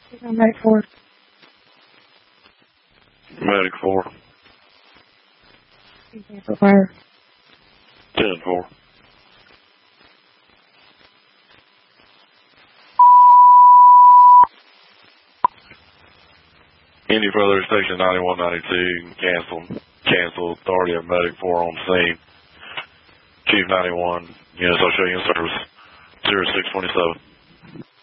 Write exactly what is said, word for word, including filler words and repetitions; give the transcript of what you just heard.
Medic four. Medic four. For fire. ten four. Any further station ninety-one ninety-two, cancel. Cancel. Authority of Medic four on scene. Chief ninety-one, Unit Associated Unit Service, zero six twenty-seven.